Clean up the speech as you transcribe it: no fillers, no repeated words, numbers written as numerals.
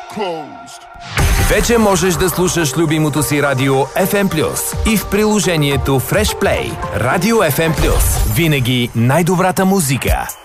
Вече можеш да слушаш любимото си радио FM+, и в приложението Fresh Play. Радио FM+. Винаги най-добрата музика.